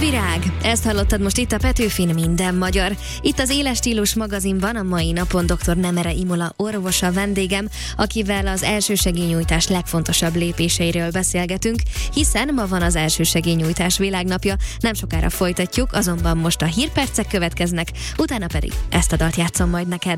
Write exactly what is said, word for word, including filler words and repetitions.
Virág. Ezt hallottad most itt a Petőfin Minden Magyar. Itt az Éles Stílus magazinban a mai napon dr. Nemere Imola orvos a vendégem, akivel az elsősegélynyújtás legfontosabb lépéseiről beszélgetünk, hiszen ma van az elsősegélynyújtás világnapja, nem sokára folytatjuk, azonban most a hírpercek következnek, utána pedig ezt a dalt játszom majd neked.